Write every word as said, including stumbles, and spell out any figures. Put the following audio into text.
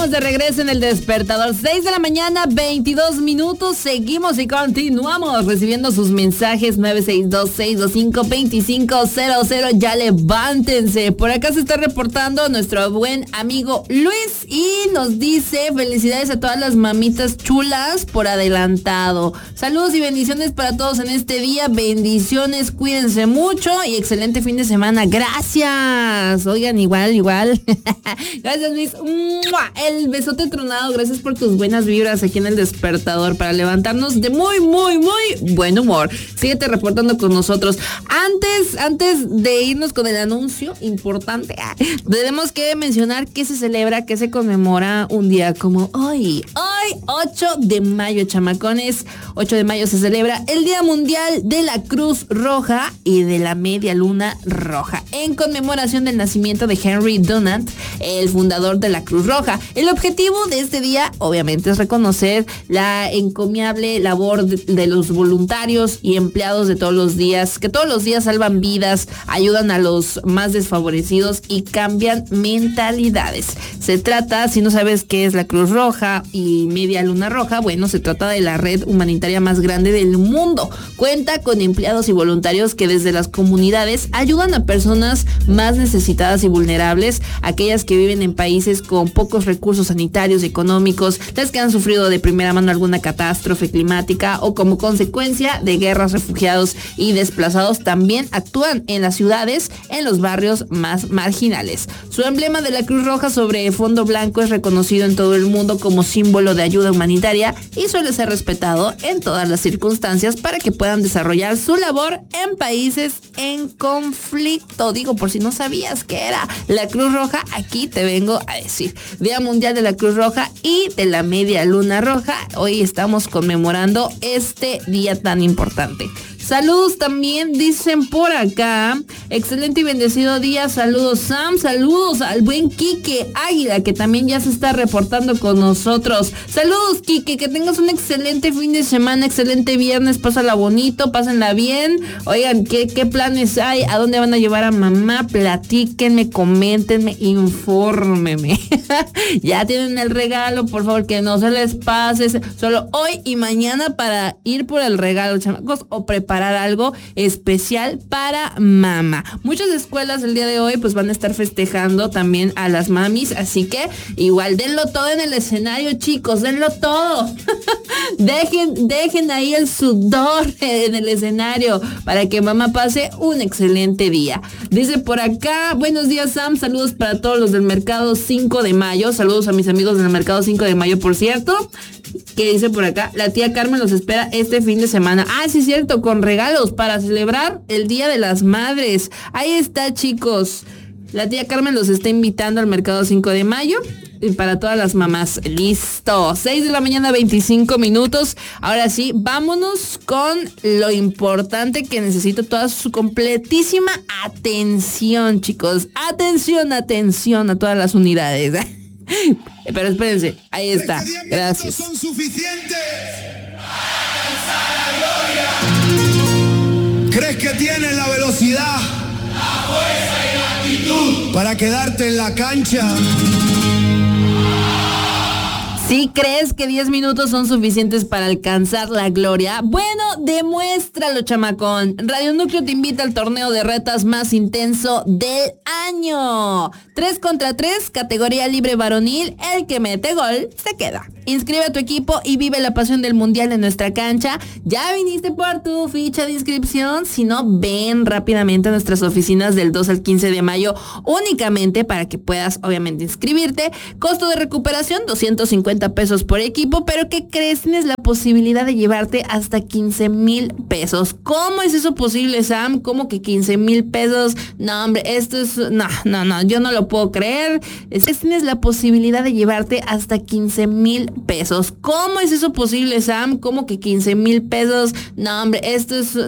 estamos de regreso en el despertador. seis de la mañana, veintidós minutos. Seguimos y continuamos recibiendo sus mensajes. nueve seis dos, seis dos cinco, dos cinco cero cero. Ya levántense. Por acá se está reportando nuestro buen amigo Luis y nos dice: felicidades a todas las mamitas chulas por adelantado. Saludos y bendiciones para todos en este día. Bendiciones, cuídense mucho y excelente fin de semana. Gracias. Oigan, igual, igual. Gracias, Luis. El besote tronado. Gracias por tus buenas vibras aquí en el despertador para levantarnos de muy, muy, muy buen humor. Síguete reportando con nosotros. Antes, antes de irnos con el anuncio importante, tenemos que mencionar que se celebra, que se conmemora un día como hoy. Hoy, ocho de mayo, chamacones. ocho de mayo se celebra el Día Mundial de la Cruz Roja y de la Media Luna Roja, en conmemoración del nacimiento de Henry Dunant, el fundador de la Cruz Roja. El objetivo de este día, obviamente, es reconocer la encomiable labor de, de los voluntarios y empleados de todos los días, que todos los días salvan vidas, ayudan a los más desfavorecidos y cambian mentalidades. Se trata, si no sabes qué es la Cruz Roja y Media Luna Roja, bueno, se trata de la red humanitaria más grande del mundo. Cuenta con empleados y voluntarios que desde las comunidades ayudan a personas más necesitadas y vulnerables, aquellas que viven en países con pocos recursos sanitarios y económicos, las que han sufrido de primera mano alguna catástrofe climática o como consecuencia de guerras, refugiados y desplazados. También actúan en las ciudades, en los barrios más marginales. Su emblema de la Cruz Roja sobre fondo blanco es reconocido en todo el mundo como símbolo de ayuda humanitaria y suele ser respetado en todas las circunstancias para que puedan desarrollar su labor en países en conflicto. Digo, por si no sabías qué era la Cruz Roja, aquí te vengo a decir. Día Mundial de la Cruz Roja y de la Media Luna Roja. Hoy estamos conmemorando este día tan importante. Saludos también, dicen por acá. Excelente y bendecido día. Saludos, Sam. Saludos al buen Quique Águila, que también ya se está reportando con nosotros. Saludos, Quique. Que tengas un excelente fin de semana, excelente viernes. Pásala bonito, pásenla bien. Oigan, ¿qué, qué planes hay? ¿A dónde van a llevar a mamá? Platíquenme, coméntenme, infórmenme. Ya tienen el regalo, por favor, que no se les pase. Solo hoy y mañana para ir por el regalo, chamacos, o preparar algo especial para mamá. Muchas escuelas el día de hoy pues van a estar festejando también a las mamis, así que igual denlo todo en el escenario, chicos, denlo todo. dejen, dejen ahí el sudor en el escenario para que mamá pase un excelente día. Dice por acá: buenos días, Sam, saludos para todos los del mercado cinco de mayo. Saludos a mis amigos del mercado cinco de mayo, por cierto. Que dice por acá: la tía Carmen los espera este fin de semana. Ah, sí, es cierto, con regalos para celebrar el Día de las Madres. Ahí está, chicos. La tía Carmen los está invitando al mercado cinco de mayo. Y para todas las mamás. Listo. seis de la mañana, veinticinco minutos. Ahora sí, vámonos con lo importante que necesito toda su completísima atención, chicos. Atención, atención a todas las unidades. Pero espérense, ahí está. Gracias. Son suficientes. ¿Crees que tienes la velocidad, la fuerza y la actitud para quedarte en la cancha? ¿Sí crees que diez minutos son suficientes para alcanzar la gloria? Bueno, demuéstralo, chamacón. Radio Núcleo te invita al torneo de retas más intenso del año. tres contra tres, categoría libre varonil. El que mete gol se queda. Inscribe a tu equipo y vive la pasión del mundial en nuestra cancha. ¿Ya viniste por tu ficha de inscripción? Si no, ven rápidamente a nuestras oficinas del dos al quince de mayo únicamente para que puedas, obviamente, inscribirte. Costo de recuperación, doscientos cincuenta pesos por equipo, pero ¿qué crees? Tienes la posibilidad de llevarte hasta quince mil pesos. ¿Cómo es eso posible, Sam? ¿Cómo que quince mil pesos? No, hombre, esto es... No, no, no, yo no lo puedo creer. Es, tienes la posibilidad de llevarte hasta quince mil pesos. ¿Cómo es eso posible, Sam? ¿Cómo que quince mil pesos? No, hombre, esto es...